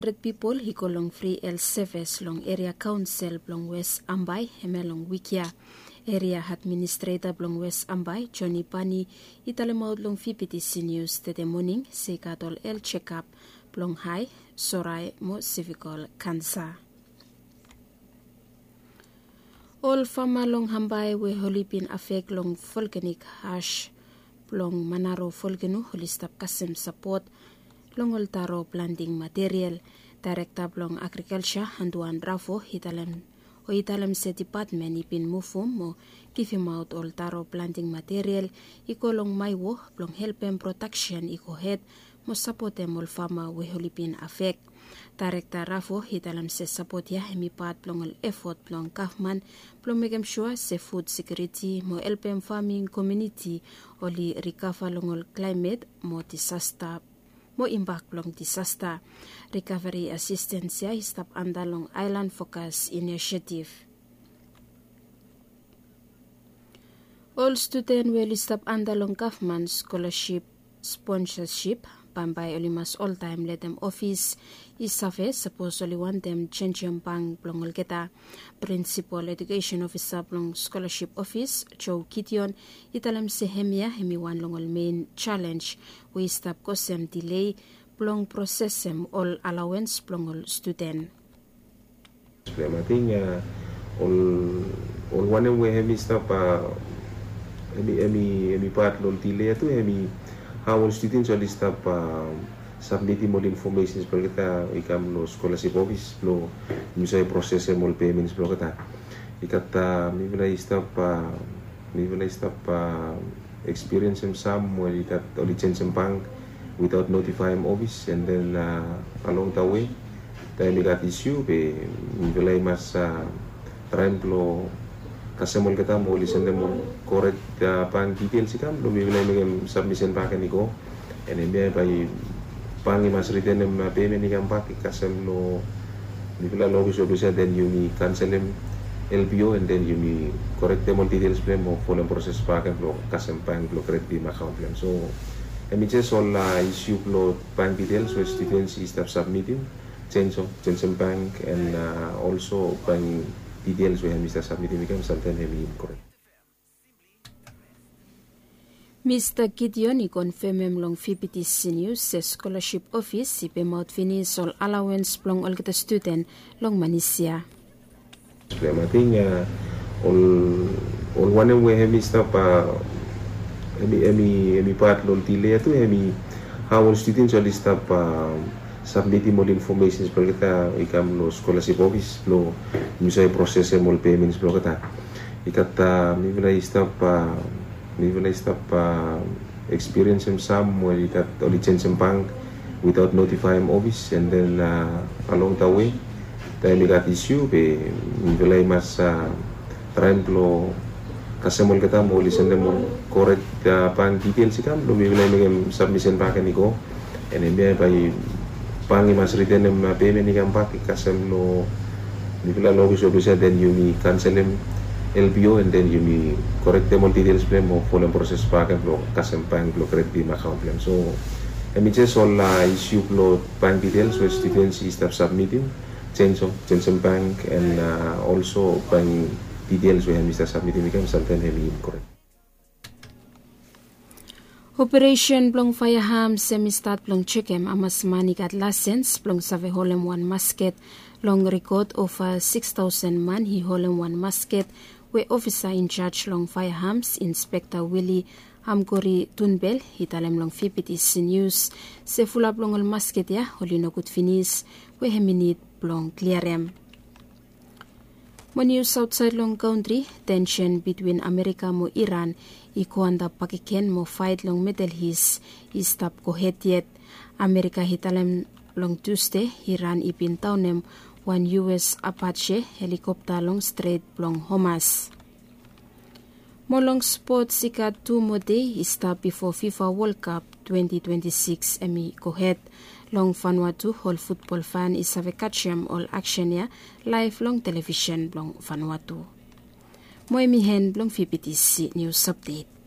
people hikolong free el service long area council blong West Ambay hemelong wikia area administrator blong West Ambay Johnny Pani italemod long PPTC News tete morning sekatol el check-up blong high soray mo cervical cancer. All fama long hambay we holipin affect long volcanic ash blong manaro volcano holistap kasem support longol taro planting material director blong agriculture handuan rafo hitalem se department ipin mufum mo kifimaut ol taro planting material iko long maiwo blong helpem protection iko head mo supportem ol fama we holipin affect director rafo hitalem se support ya hemipat blong ol effort blong government blong megem sure se food security mo helpem farming community oli recover longol climate mo disaster mo impact long disaster recovery assistance ya stop andalong island focus initiative. All student will stop andalong government scholarship sponsorship Pambay olimas all time let them office isafe supposedly want them change bang blongol geta principal education officer blong scholarship office Joe Kition italam se hemia hemiwan longol main challenge we stop kosem delay blong processem all allowance blongol student. I think all one way hemi stop hemi part lol delay tu hemi how students will stop submitting more information for kita ikam lo scholarship office lo misai proses more payments lo kita ikata mi will stop experience some where that only change bank without notifying office and then along the way time we got issue we will mas trying lo kasemol kita mo listen them correct pang details ikam lo mi will make submission pack ni ko and then by pang mas written them payment ikam pack kasem lo mi will log so then you me cancel them LBO and then you me correct them all details plan mo follow process pack lo kasem pang lo correct the account plan so and just all issue lo bank details with students start submitting change bank and also bank details we have Mr. submitting become something heavy incorrect. Mr. Gideon confirm long PPTC News se scholarship office si pemot finish all allowance blong all kita student long Malaysia. I think all one way heavy stuff heavy part long delay tu heavy how all students all stop submitting more information for kita ikam lo scholarship office lo misai proses more payments lo kita mi will stop experience some where that only change bank without notifying office and then along the way time we got issue we will mas trying lo kasemol kita mo listen them correct pang details ikam lo mi will make submission pack ni ko and then by pangi mas written them payment ikam pack kasem lo mi will log so then you me cancel them LBO and then you me correct them all details plan mo follow process pack lo kasem pang lo correct the account plan so and just all issue lo bank details with students start submitting change bank and also bank details we have Mr. submitting become something heavy incorrect. Operation blong fayaham semi-start blong chikem amas manikat license blong save holem one musket long record of 6,000 man he holem one musket we officer in charge long fayahams Inspector Willie Hamgori Tunbel hitalem long PPTC News se fula blong ol musket ya holino good finish we heminit blong clearem. Mo news outside long country tension between America mo Iran iko anda Pakistan mo fight long Middle East stop ko yet America hitalem long Tuesday Iran ipintawnem one US Apache helicopter long Strait blong Hormuz. Mo long sport sikat 2 mo day stop before FIFA World Cup 2026 emi ko long Vanuatu whole football fan is have catchem all action ya live long television long Vanuatu. Moi mihen long PPTC News Update.